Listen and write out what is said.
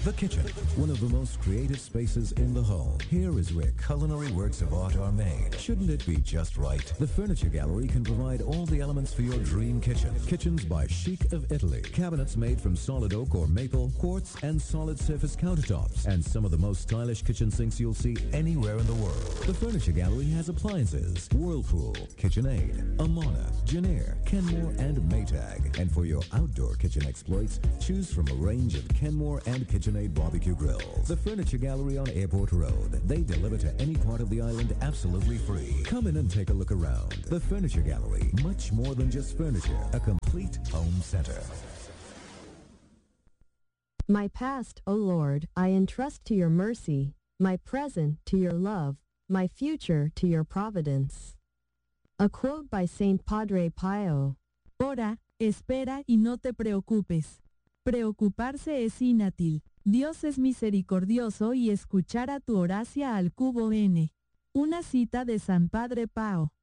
The kitchen, one of the most creative spaces in the home. Here is where culinary works of art are made. Shouldn't it be just right? The Furniture Gallery can provide all the elements for your dream kitchen. Kitchens by Chic of Italy. Cabinets made from solid oak or maple, quartz, and solid surface countertops. And some of the most stylish kitchen sinks you'll see anywhere in the world. The Furniture Gallery has appliances: Whirlpool, KitchenAid, Amana, Janier, Kenmore, and Maytag. And for your outdoor kitchen exploits, choose from a range of Kenmore and KitchenAid barbecue grills. The Furniture Gallery on Airport Road. They deliver to any part of the island absolutely free. Come in and take a look around. The Furniture Gallery, much more than just furniture, a complete home center. My past, O Lord, I entrust to your mercy, my present to your love, my future to your providence. A quote by Saint Padre Pio. Ora, espera y no te preocupes. Preocuparse es inútil. Dios es misericordioso y escuchará tu oración al cubo N. Una cita de San Padre Pao.